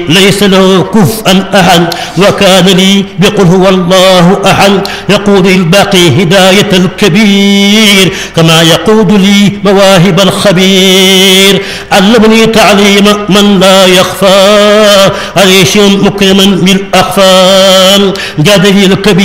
ليس له كفءا أحد وكان لي بقل هو الله أحد يقود الباقي هداية الكبير كما يقود لي مواهب الخبير علمني تعليم من لا يخفى عيش مكرما بالأخفى جاد لي الكبير